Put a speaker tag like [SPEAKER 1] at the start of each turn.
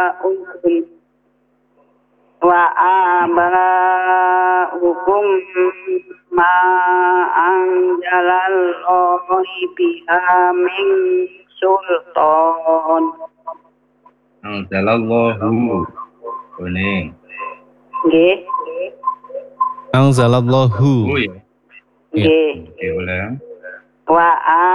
[SPEAKER 1] wa aba'ukum ma anzalallahu biha min sultan.
[SPEAKER 2] Anzalallahu kuning.
[SPEAKER 1] Nggih.
[SPEAKER 3] Anzalallahu.
[SPEAKER 2] Oh ya.
[SPEAKER 1] Nggih.
[SPEAKER 2] Oke, ulang.
[SPEAKER 1] Wa